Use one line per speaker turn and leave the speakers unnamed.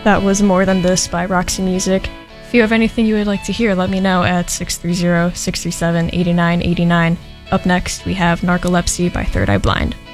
That was More Than This by Roxy Music. If you have anything you would like to hear, let me know at 630-637-8989. Up next, we have Narcolepsy by Third Eye Blind.